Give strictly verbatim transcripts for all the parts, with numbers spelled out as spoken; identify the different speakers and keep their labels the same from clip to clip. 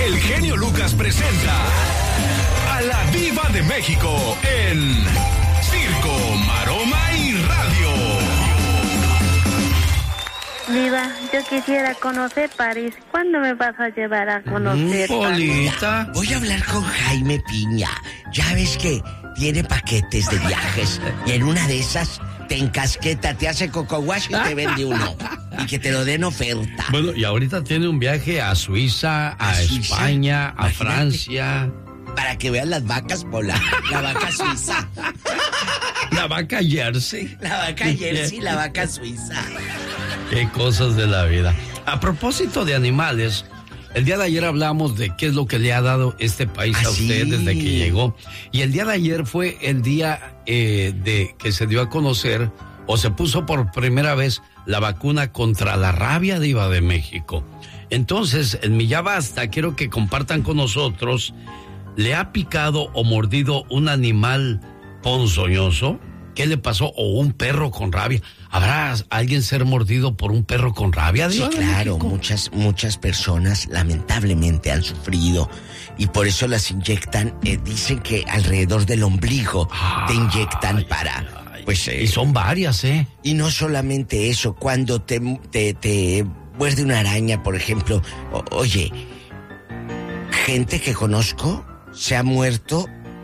Speaker 1: el genio Lucas presenta a la Diva de México en Circo, Maroma y Radio.
Speaker 2: Diva, yo quisiera conocer París. ¿Cuándo me vas a llevar a conocer
Speaker 3: Mm,
Speaker 2: París?
Speaker 3: Polita. Voy a hablar con Jaime Piña. Ya ves que tiene paquetes de viajes y en una de esas te encasqueta, te hace coco wash y te vende uno. Y que te lo den oferta.
Speaker 4: Bueno, y ahorita tiene un viaje a Suiza, a,
Speaker 3: ¿A Suiza?
Speaker 4: España, a
Speaker 3: Imagínate.
Speaker 4: Francia.
Speaker 3: Para que vean las vacas, Pola. La vaca suiza.
Speaker 4: La vaca Jersey.
Speaker 3: La vaca Jersey, la vaca suiza.
Speaker 4: Qué cosas de la vida. A propósito de animales, el día de ayer hablamos de qué es lo que le ha dado este país
Speaker 3: ¿Ah,
Speaker 4: a usted
Speaker 3: sí?
Speaker 4: desde que llegó. Y el día de ayer fue el día eh, de que se dio a conocer o se puso por primera vez la vacuna contra la rabia, Diva de México. Entonces, en mi Ya Basta, quiero que compartan con nosotros, ¿le ha picado o mordido un animal ponzoñoso? ¿Qué le pasó? ¿O un perro con rabia? ¿Habrá alguien ser mordido por un perro con rabia?
Speaker 3: Sí,
Speaker 4: Diva de
Speaker 3: claro,
Speaker 4: México?
Speaker 3: muchas, muchas personas lamentablemente han sufrido y por eso las inyectan, eh, dicen que alrededor del ombligo te inyectan para, pues... eh,
Speaker 4: Y son varias, ¿eh?
Speaker 3: Y no solamente eso, cuando te, te, te muerde una araña, por ejemplo, o- oye, gente que conozco se ha muerto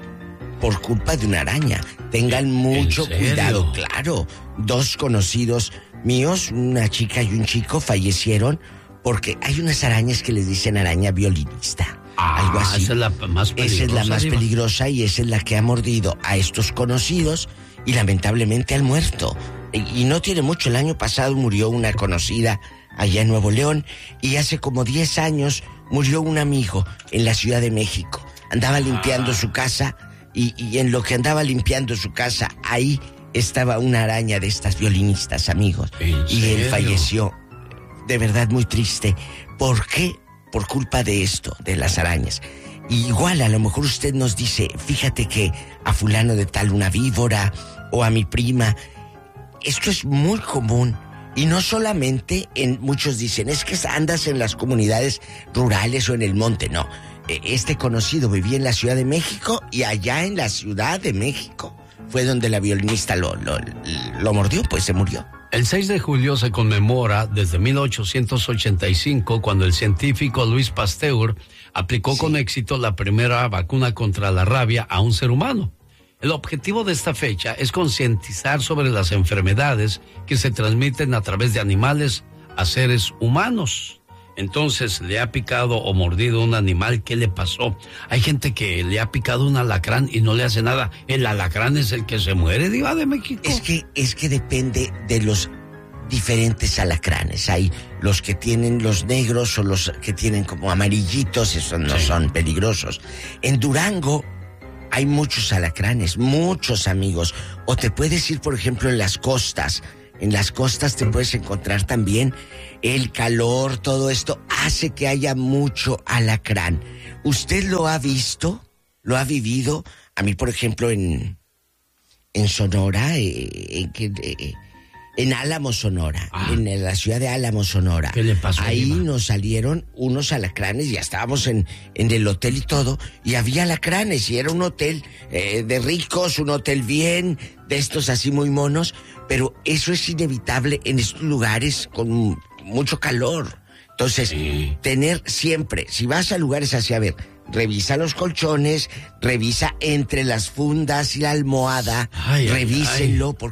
Speaker 3: por culpa de una araña. Tengan mucho
Speaker 4: ¿En serio?
Speaker 3: cuidado, claro. Dos conocidos míos, una chica y un chico, fallecieron porque hay unas arañas que les dicen araña violinista.
Speaker 4: Ah,
Speaker 3: algo así.
Speaker 4: esa es la más peligrosa.
Speaker 3: Esa es la más
Speaker 4: Diva.
Speaker 3: peligrosa y esa es la que ha mordido a estos conocidos y lamentablemente han muerto. Y, y no tiene mucho, el año pasado murió una conocida allá en Nuevo León y hace como diez años murió un amigo en la Ciudad de México. Andaba limpiando
Speaker 4: Ah.
Speaker 3: su casa y, y en lo que andaba limpiando su casa, ahí estaba una araña de estas violinistas, amigos.
Speaker 4: ¿En
Speaker 3: Y él
Speaker 4: serio?
Speaker 3: falleció. De verdad muy triste. ¿Por qué? Por culpa de esto, de las arañas. Y igual a lo mejor usted nos dice, fíjate que a fulano de tal una víbora o a mi prima. Esto es muy común. Y no solamente en, muchos dicen, es que andas en las comunidades rurales o en el monte. No, Eh, este conocido vivía en la Ciudad de México y allá en la Ciudad de México fue donde la violinista lo, lo, lo mordió, pues se murió.
Speaker 4: El seis de julio se conmemora desde mil ochocientos ochenta y cinco cuando el científico Luis Pasteur aplicó
Speaker 3: Sí.
Speaker 4: con éxito la primera vacuna contra la rabia a un ser humano. El objetivo de esta fecha es concientizar sobre las enfermedades que se transmiten a través de animales a seres humanos. Entonces, ¿le ha picado o mordido un animal? ¿Qué le pasó? Hay gente que le ha picado un alacrán y no le hace nada. El alacrán es el que se muere, Diva de México.
Speaker 3: Es que, es que depende de los diferentes alacranes. Hay los que tienen los negros o los que tienen como amarillitos, esos no
Speaker 4: Sí.
Speaker 3: son peligrosos. En Durango hay muchos alacranes, muchos amigos. O te puedes ir, por ejemplo, en las costas. En las costas te puedes encontrar también el calor, todo esto hace que haya mucho alacrán. ¿Usted lo ha visto? ¿Lo ha vivido? A mí, por ejemplo, en, en Sonora, eh, en, que- eh, en Álamo, Sonora,
Speaker 4: Ah.
Speaker 3: en la ciudad de Álamo, Sonora.
Speaker 4: ¿Qué le pasó,
Speaker 3: Ahí
Speaker 4: Diva?
Speaker 3: nos salieron unos alacranes, ya estábamos en, en el hotel y todo, y había alacranes, y era un hotel eh, de ricos, un hotel bien, de estos así muy monos, pero eso es inevitable en estos lugares con mucho calor. Entonces,
Speaker 4: Sí.
Speaker 3: tener siempre, si vas a lugares así, a ver, revisa los colchones, revisa entre las fundas y la almohada,
Speaker 4: Ay, ay,
Speaker 3: revísenlo,
Speaker 4: ay.
Speaker 3: porque